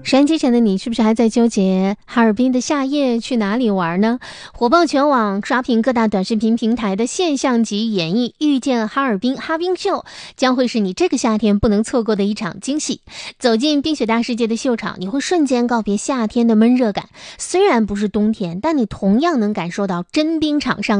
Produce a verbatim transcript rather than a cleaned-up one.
收音机前的你是不是还在纠结哈尔滨的夏夜去哪里玩呢？火爆全网，刷屏各大短视频平台的现象级演绎遇见哈尔滨哈冰秀，将会是你这个夏天不能错过的一场惊喜。走进冰雪大世界的秀场，你会瞬间告别夏天的闷热感，虽然不是冬天，但你同样能感受到真冰场上